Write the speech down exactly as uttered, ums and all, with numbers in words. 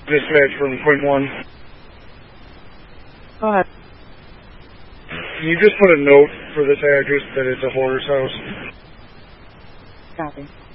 Dispatch from Point one. Go ahead. Can you just put a note for this address that it's a hoarder's house? Copy.